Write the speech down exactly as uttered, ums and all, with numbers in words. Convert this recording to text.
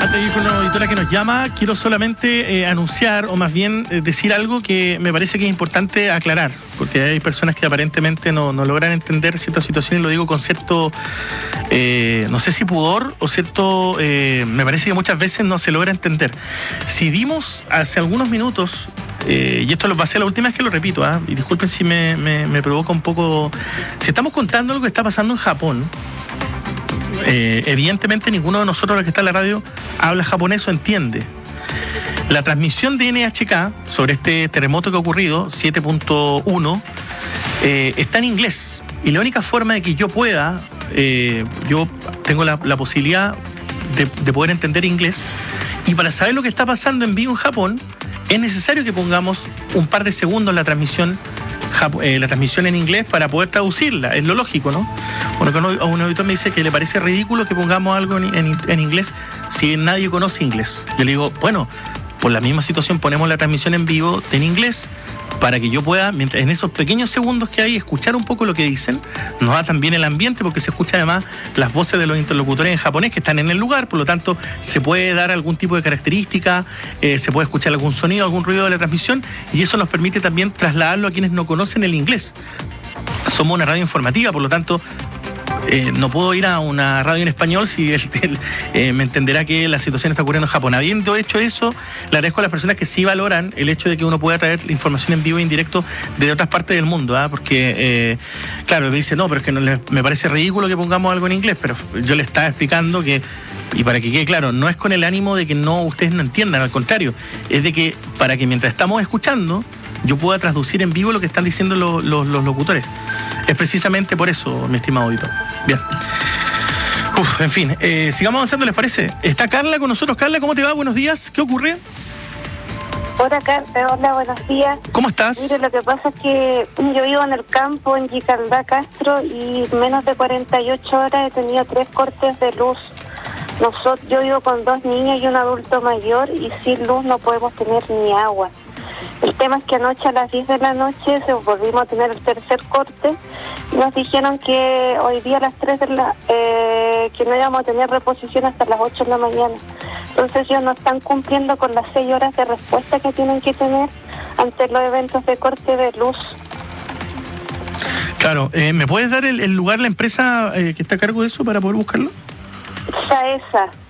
Antes de ir con una auditora que nos llama, quiero solamente eh, anunciar, o más bien eh, decir algo que me parece que es importante aclarar, porque hay personas que aparentemente no, no logran entender ciertas situaciones, y lo digo con cierto, eh, no sé si pudor o cierto, eh, me parece que muchas veces no se logra entender. Si dimos hace algunos minutos, eh, y esto lo va a ser la última vez que lo repito, ¿eh? y disculpen si me, me, me provoca un poco, si estamos contando algo que está pasando en Japón, Eh, evidentemente ninguno de nosotros, los que está en la radio, habla japonés o entiende. La transmisión de N H K sobre este terremoto que ha ocurrido, siete punto uno, eh, está en inglés. Y la única forma de que yo pueda, eh, yo tengo la, la posibilidad de, de poder entender inglés, y para saber lo que está pasando en vivo en Japón, es necesario que pongamos un par de segundos la transmisión Eh, la transmisión en inglés para poder traducirla, es lo lógico, ¿no? Bueno, que un auditor me dice que le parece ridículo que pongamos algo en, en, en inglés si nadie conoce inglés. Yo le digo, bueno, por la misma situación ponemos la transmisión en vivo en inglés para que yo pueda, mientras en esos pequeños segundos que hay, escuchar un poco lo que dicen. Nos da también el ambiente, porque se escucha además las voces de los interlocutores en japonés que están en el lugar, por lo tanto se puede dar algún tipo de característica, eh, se puede escuchar algún sonido, algún ruido de la transmisión, y eso nos permite también trasladarlo a quienes no conocen el inglés. Somos una radio informativa, por lo tanto Eh, no puedo ir a una radio en español si él, él eh, me entenderá que la situación está ocurriendo en Japón. Habiendo hecho eso, le agradezco a las personas que sí valoran el hecho de que uno pueda traer información en vivo e indirecto de otras partes del mundo, ¿eh? Porque, eh, claro, me dice, no, pero es que no le, me parece ridículo que pongamos algo en inglés, pero yo le estaba explicando que, y para que quede claro, no es con el ánimo de que no ustedes no entiendan, al contrario, es de que para que mientras estamos escuchando, yo pueda traducir en vivo lo que están diciendo los, los, los locutores. Es precisamente por eso, mi estimado auditor. Bien. Uf, en fin, eh, sigamos avanzando, ¿les parece? Está Carla con nosotros. Carla, ¿cómo te va? Buenos días. ¿Qué ocurre? Hola, Carla. Hola, buenos días. ¿Cómo estás? Mire, lo que pasa es que yo vivo en el campo, en Yicaldá, Castro, y menos de cuarenta y ocho horas he tenido tres cortes de luz. Nosotros, yo vivo con dos niños y un adulto mayor, y sin luz no podemos tener ni agua. El tema es que anoche a las diez de la noche se volvimos a tener el tercer corte y nos dijeron que hoy día a las tres de la eh, que no íbamos a tener reposición hasta las ocho de la mañana. Entonces ellos no están cumpliendo con las seis horas de respuesta que tienen que tener ante los eventos de corte de luz. Claro, eh, ¿me puedes dar el, el lugar, la empresa eh, que está a cargo de eso para poder buscarlo? Saesa.